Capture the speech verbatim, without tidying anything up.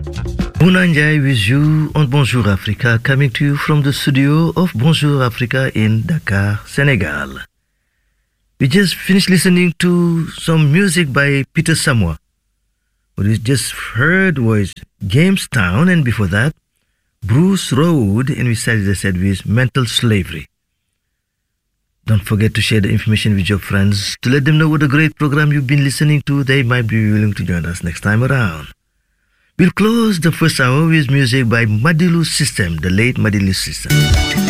Bouna Ndiaye with you on Bonjour Africa, coming to you from the studio of Bonjour Africa in Dakar, Senegal. We just finished listening to some music by Peter Samoa. What we just heard was Jamestown, and before that, Bruce Road, and we started the set with Mental Slavery. Don't forget to share the information with your friends to let them know what a great program you've been listening to. They might be willing to join us next time around. We'll close the first hour with music by Madilu System, the late Madilu System.